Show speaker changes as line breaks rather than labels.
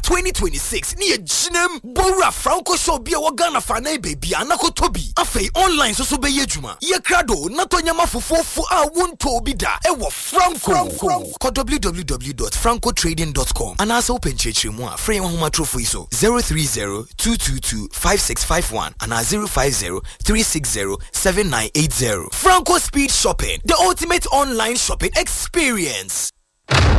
2026 ni ejinem Bora Franco show bi e Ghana fa na baby anakoto bi afei online so be yejuma ye krado na tonyama fofofo a wonto bi da e wo Franco www.francotrading.com and also open chechiremu a free homa trophy so 030-222-5651 and 050-360-7980. Franco Speed Shopping, the ultimate online shopping experience.